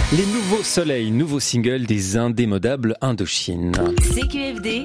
Les nouveaux soleils, nouveau single des Indémodables Indochine. CQFD,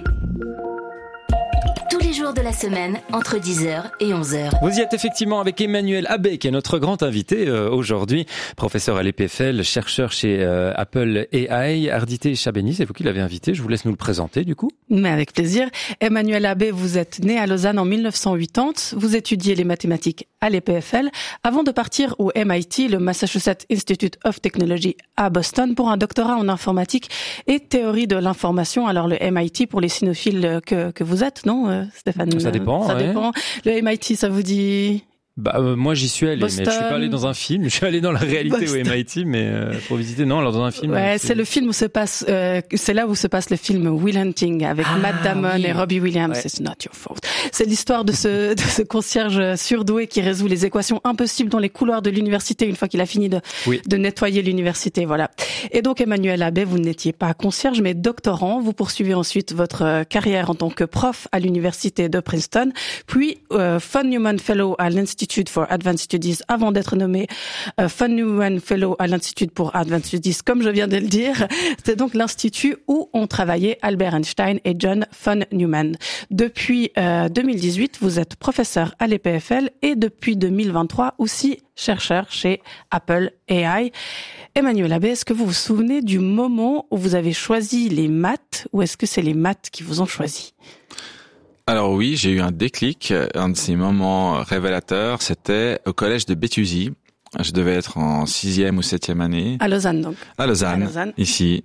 tous les jours de la semaine, entre 10h et 11h. Vous y êtes effectivement avec Emmanuel Abbé, qui est notre grand invité aujourd'hui, professeur à l'EPFL, chercheur chez Apple AI. Ardité Chabeni, c'est vous qui l'avez invité, je vous laisse nous le présenter du coup. Mais avec plaisir. Emmanuel Abbé, vous êtes né à Lausanne en 1980, vous étudiez les mathématiques à l'EPFL, avant de partir au MIT, le Massachusetts Institute of Technology à Boston, pour un doctorat en informatique et théorie de l'information. Alors le MIT, pour les cinéphiles que vous êtes, non Stéphane? Ça dépend. Ça dépend. Le MIT, ça vous dit... Moi j'y suis allé, Boston. mais je suis pas allé dans un film. Je suis allé dans la réalité Boston. au MIT, mais pour visiter, non, alors dans un film. Ouais, c'est le film où se passe, c'est là où se passe le film Will Hunting avec Matt Damon et Robbie Williams. Ouais. It's not your fault. C'est l'histoire de ce concierge surdoué qui résout les équations impossibles dans les couloirs de l'université une fois qu'il a fini de nettoyer l'université. Voilà. Et donc Emmanuel Abbé, vous n'étiez pas concierge mais doctorant. Vous poursuivez ensuite votre carrière en tant que prof à l'université de Princeton, puis Von Neumann Fellow à l'Institut for Advanced Studies avant d'être nommé Von Neumann Fellow à l'Institut pour Advanced Studies, comme je viens de le dire. C'est donc l'institut où ont travaillé Albert Einstein et John von Neumann. Depuis 2018, vous êtes professeur à l'EPFL et depuis 2023 aussi chercheur chez Apple AI. Emmanuel Abbé, est-ce que vous vous souvenez du moment où vous avez choisi les maths ou est-ce que c'est les maths qui vous ont choisi? Alors oui, j'ai eu un déclic. Un de ces moments révélateurs, c'était au collège de Béthusy. Je devais être en 6e ou 7e année. À Lausanne, donc. À Lausanne. Ici.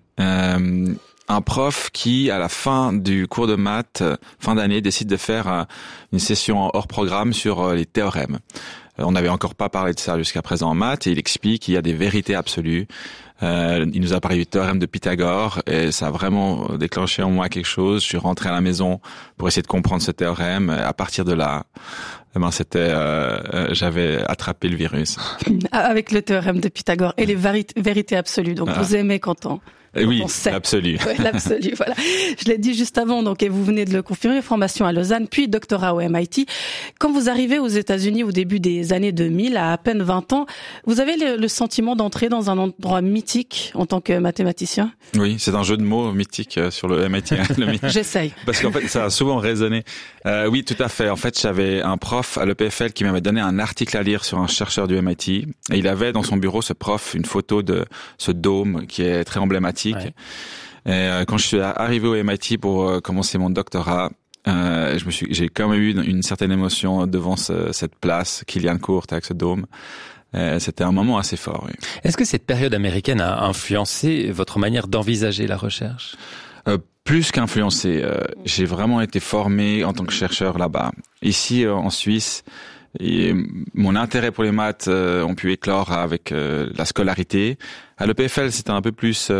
Un prof qui, à la fin du cours de maths, fin d'année, décide de faire une session hors programme sur les théorèmes. On n'avait encore pas parlé de ça jusqu'à présent en maths, et il explique qu'il y a des vérités absolues. Il nous a parlé du théorème de Pythagore, et ça a vraiment déclenché en moi quelque chose. Je suis rentré à la maison pour essayer de comprendre ce théorème. Et à partir de là, j'avais attrapé le virus. Avec le théorème de Pythagore et les vérités absolues. Donc vous aimez quand on... Oui, l'absolu. Ouais, l'absolu, voilà. Je l'ai dit juste avant, donc, et vous venez de le confirmer, formation à Lausanne, puis doctorat au MIT. Quand vous arrivez aux États-Unis au début des années 2000, à peine 20 ans, vous avez le sentiment d'entrer dans un endroit mythique en tant que mathématicien? Oui, c'est un jeu de mots mythique sur le MIT. J'essaye. Parce qu'en fait, ça a souvent résonné. Oui, tout à fait. En fait, j'avais un prof à l'EPFL qui m'avait donné un article à lire sur un chercheur du MIT. Et il avait dans son bureau, ce prof, une photo de ce dôme qui est très emblématique. Ouais. Et quand je suis arrivé au MIT pour commencer mon doctorat, j'ai quand même eu une certaine émotion devant cette place, Killian Court avec ce dôme. C'était un moment assez fort. Oui. Est-ce que cette période américaine a influencé votre manière d'envisager la recherche? Plus qu'influencé. J'ai vraiment été formé en tant que chercheur là-bas. Ici, en Suisse, et mon intérêt pour les maths ont pu éclore avec la scolarité. À l'EPFL, c'était un peu plus,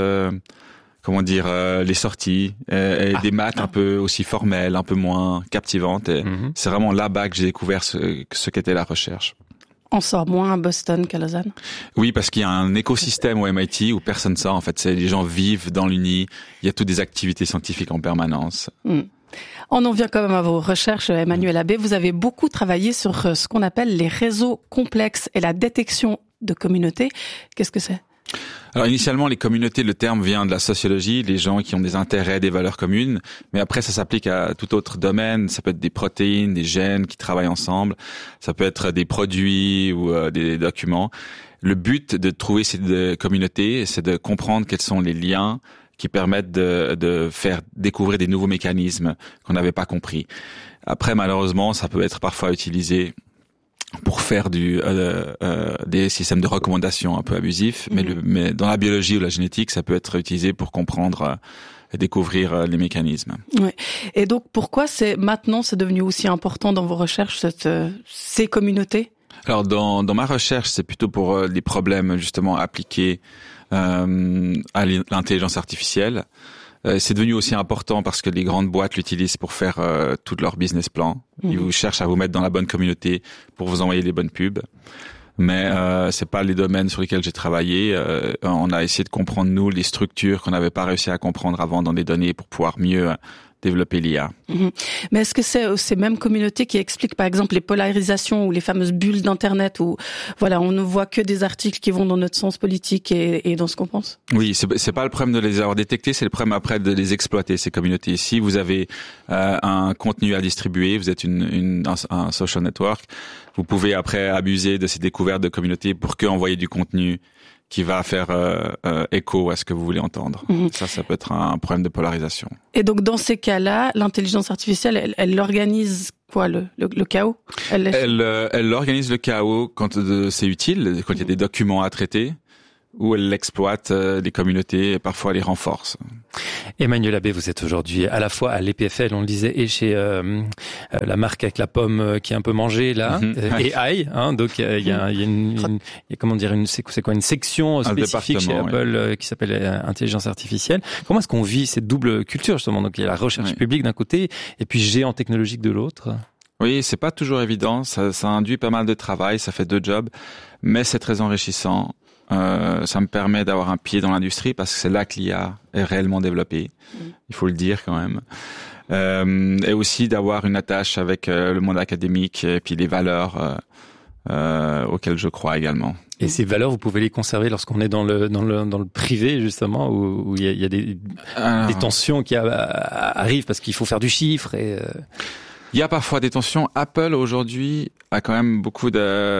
les sorties, et des maths un peu aussi formelles, un peu moins captivantes. Et c'est vraiment là-bas que j'ai découvert ce qu'était la recherche. On sort moins à Boston qu'à Lausanne? Oui, parce qu'il y a un écosystème au MIT où personne sort. En fait, les gens vivent dans l'uni. Il y a toutes des activités scientifiques en permanence. On en vient quand même à vos recherches, Emmanuel Abbé. Vous avez beaucoup travaillé sur ce qu'on appelle les réseaux complexes et la détection de communautés. Qu'est-ce que c'est? Alors initialement, les communautés, le terme vient de la sociologie, les gens qui ont des intérêts, des valeurs communes, mais après ça s'applique à tout autre domaine, ça peut être des protéines, des gènes qui travaillent ensemble, ça peut être des produits ou des documents. Le but de trouver ces communautés, c'est de comprendre quels sont les liens qui permettent de faire découvrir des nouveaux mécanismes qu'on n'avait pas compris. Après, malheureusement, ça peut être parfois utilisé pour faire des systèmes de recommandation un peu abusifs, mais dans la biologie ou la génétique, ça peut être utilisé pour comprendre et découvrir les mécanismes. Ouais. Et donc, pourquoi c'est devenu aussi important dans vos recherches, ces communautés? Alors, dans ma recherche, c'est plutôt pour des problèmes justement appliqués à l'intelligence artificielle. C'est devenu aussi important parce que les grandes boîtes l'utilisent pour faire tout leur business plan. Ils vous cherchent à vous mettre dans la bonne communauté pour vous envoyer les bonnes pubs. Mais c'est pas les domaines sur lesquels j'ai travaillé. On a essayé de comprendre nous les structures qu'on n'avait pas réussi à comprendre avant dans les données pour pouvoir mieux développer l'IA. Mais est-ce que c'est ces mêmes communautés qui expliquent par exemple les polarisations ou les fameuses bulles d'internet où voilà, on ne voit que des articles qui vont dans notre sens politique et dans ce qu'on pense? Oui, c'est pas le problème de les avoir détectés, c'est le problème après de les exploiter, ces communautés. Si vous avez un contenu à distribuer, vous êtes un social network, vous pouvez après abuser de ces découvertes de communautés pour envoyer du contenu qui va faire écho à ce que vous voulez entendre. Ça peut être un problème de polarisation. Et donc, dans ces cas-là, l'intelligence artificielle, elle organise quoi, le chaos? Elle organise le chaos quand c'est utile, quand il y a des documents à traiter, ou elle exploite les communautés et parfois les renforce. Emmanuel Abbé, vous êtes aujourd'hui à la fois à l'EPFL, on le disait, et chez la marque avec la pomme qui est un peu mangée là, AI. Donc il y a comment dire, c'est quoi, une section spécifique chez Apple qui s'appelle intelligence artificielle. Comment est-ce qu'on vit cette double culture justement? Donc il y a la recherche publique d'un côté et puis géant technologique de l'autre. Oui, c'est pas toujours évident. Ça induit pas mal de travail. Ça fait 2 jobs, mais c'est très enrichissant. Ça me permet d'avoir un pied dans l'industrie parce que c'est là que l'IA est réellement développée. Il faut le dire quand même. Et aussi d'avoir une attache avec le monde académique et puis les valeurs auxquelles je crois également. Et ces valeurs, vous pouvez les conserver lorsqu'on est dans le privé justement, où il y a des tensions qui arrivent parce qu'il faut faire du chiffre et. Il y a parfois des tensions. Apple aujourd'hui a quand même beaucoup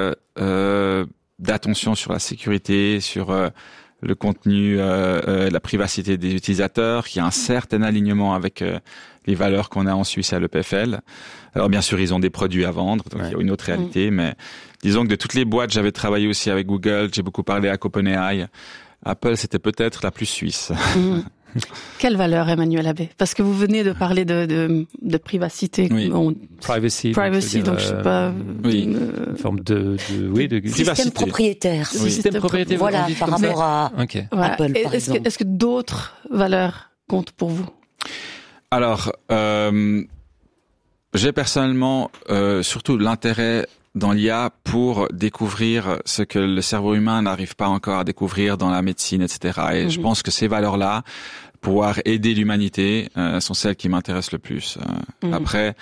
d'attention sur la sécurité, sur le contenu, la privacité des utilisateurs, qui a un certain alignement avec les valeurs qu'on a en Suisse à l'EPFL. Alors bien sûr, ils ont des produits à vendre, donc il y a une autre réalité, mais disons que de toutes les boîtes, j'avais travaillé aussi avec Google, j'ai beaucoup parlé à OpenAI. Apple, c'était peut-être la plus suisse. Quelle valeur, Emmanuel Abbé? Parce que vous venez de parler de privacité. Privacy. Donc je sais pas. Une forme de système propriétaire. Système propriétaire. Voilà, par rapport à Apple, par exemple. Est-ce que d'autres valeurs comptent pour vous? Alors, j'ai personnellement surtout l'intérêt dans l'IA pour découvrir ce que le cerveau humain n'arrive pas encore à découvrir dans la médecine, etc. Et je pense que ces valeurs-là, pouvoir aider l'humanité, sont celles qui m'intéressent le plus. Après,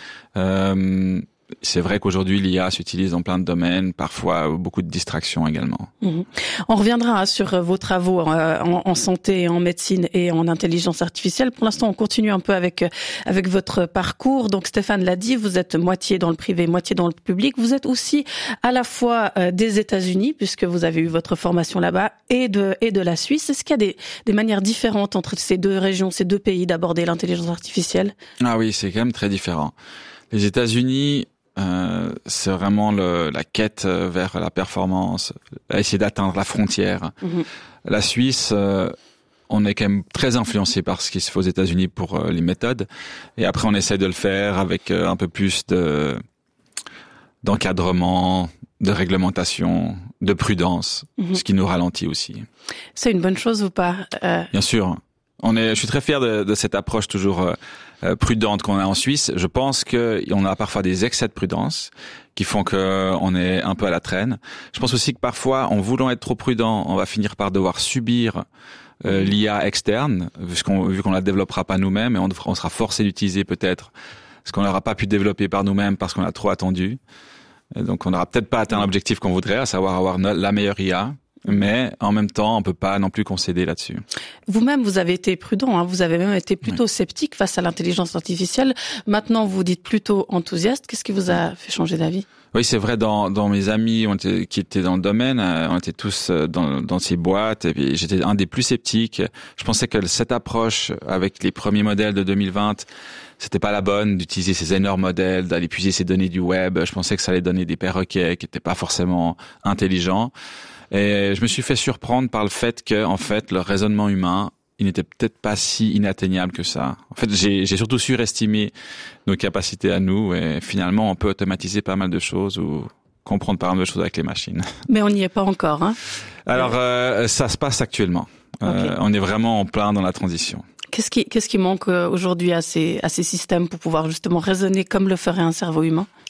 c'est vrai qu'aujourd'hui, l'IA s'utilise dans plein de domaines, parfois beaucoup de distractions également. On reviendra sur vos travaux en santé, en médecine et en intelligence artificielle. Pour l'instant, on continue un peu avec votre parcours. Donc Stéphane l'a dit, vous êtes moitié dans le privé, moitié dans le public. Vous êtes aussi à la fois des États-Unis, puisque vous avez eu votre formation là-bas, et de la Suisse. Est-ce qu'il y a des manières différentes entre ces deux régions, ces deux pays d'aborder l'intelligence artificielle? Ah oui, c'est quand même très différent. Les États-Unis, c'est vraiment la quête vers la performance, essayer d'atteindre la frontière. La Suisse, on est quand même très influencé par ce qui se fait aux États-Unis pour les méthodes, et après on essaie de le faire avec un peu plus d'encadrement, de réglementation, de prudence, ce qui nous ralentit aussi. C'est une bonne chose ou pas? Bien sûr. Je suis très fier de cette approche toujours prudente qu'on a en Suisse. Je pense qu'on a parfois des excès de prudence qui font qu'on est un peu à la traîne. Je pense aussi que parfois, en voulant être trop prudent, on va finir par devoir subir l'IA externe, vu qu'on la développera pas nous-mêmes, et on sera forcé d'utiliser peut-être ce qu'on n'aura pas pu développer par nous-mêmes parce qu'on a trop attendu. Et donc on n'aura peut-être pas atteint l'objectif qu'on voudrait, à savoir avoir la meilleure IA. Mais en même temps, on peut pas non plus concéder là-dessus. Vous-même, vous avez été prudent, vous avez même été plutôt sceptique face à l'intelligence artificielle. Maintenant, vous dites plutôt enthousiaste. Qu'est-ce qui vous a fait changer d'avis? Oui, c'est vrai. Dans mes amis qui étaient dans le domaine, on était tous dans ces boîtes. Et puis j'étais un des plus sceptiques. Je pensais que cette approche avec les premiers modèles de 2020, c'était pas la bonne d'utiliser ces énormes modèles, d'aller puiser ces données du web. Je pensais que ça allait donner des perroquets qui étaient pas forcément intelligents. Et je me suis fait surprendre par le fait que, en fait, le raisonnement humain, il n'était peut-être pas si inatteignable que ça. En fait, j'ai surtout surestimé nos capacités à nous, et finalement, on peut automatiser pas mal de choses ou comprendre pas mal de choses avec les machines. Mais on n'y est pas encore, hein? Alors, ça se passe actuellement. Okay. On est vraiment en plein dans la transition. Qu'est-ce qui manque aujourd'hui à ces systèmes pour pouvoir justement raisonner comme le ferait un cerveau humain?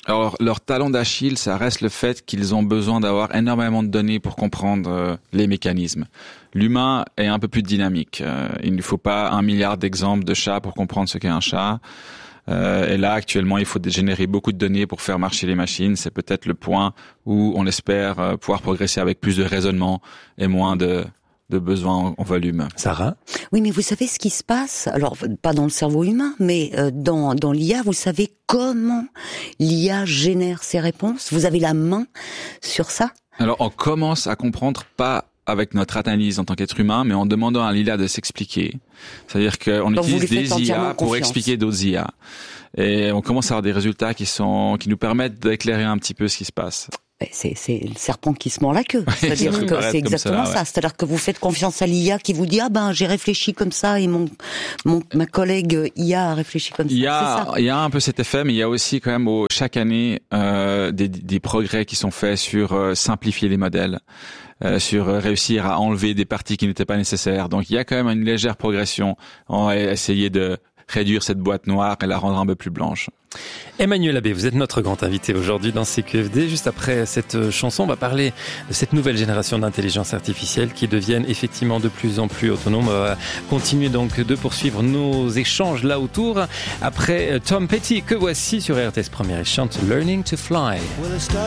Alors, leur talon d'Achille, ça reste le fait qu'ils ont besoin d'avoir énormément de données pour comprendre les mécanismes. L'humain est un peu plus dynamique. Il ne faut pas 1 milliard d'exemples de chats pour comprendre ce qu'est un chat. Et là, actuellement, il faut générer beaucoup de données pour faire marcher les machines. C'est peut-être le point où on espère pouvoir progresser avec plus de raisonnement et moins de besoins en volume. Sarah ? Oui, mais vous savez ce qui se passe ? Alors, pas dans le cerveau humain, mais dans l'IA, vous savez comment l'IA génère ses réponses ? Vous avez la main sur ça ? Alors, on commence à comprendre, pas avec notre analyse en tant qu'être humain, mais en demandant à l'IA de s'expliquer. C'est-à-dire qu'on utilise des IA pour expliquer d'autres IA. Et on commence à avoir des résultats qui nous permettent d'éclairer un petit peu ce qui se passe. C'est le serpent qui se mord la queue. C'est-à-dire que c'est exactement ça. C'est-à-dire que vous faites confiance à l'IA qui vous dit j'ai réfléchi comme ça et ma collègue IA a réfléchi comme ça. Il y a un peu cet effet, mais il y a aussi quand même chaque année des progrès qui sont faits sur simplifier les modèles, sur réussir à enlever des parties qui n'étaient pas nécessaires. Donc il y a quand même une légère progression. On va essayer de réduire cette boîte noire et la rendre un peu plus blanche. Emmanuel Abbé, vous êtes notre grand invité aujourd'hui dans CQFD. Juste après cette chanson, on va parler de cette nouvelle génération d'intelligence artificielle qui deviennent effectivement de plus en plus autonomes. On va continuer donc de poursuivre nos échanges là autour. Après Tom Petty, que voici sur RTS Première, il chante Learning to Fly.